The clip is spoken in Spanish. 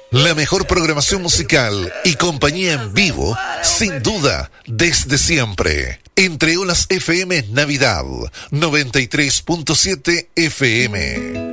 La mejor programación musical y compañía en vivo, sin duda, desde siempre. Entre Olas FM Navidad 93.7 FM.